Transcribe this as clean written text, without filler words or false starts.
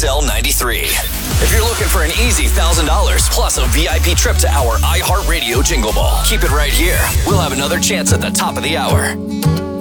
XL 93. If you're looking for an easy $1,000 plus a VIP trip to our iHeartRadio Jingle Ball, keep it right here. We'll have another chance at the top of the hour.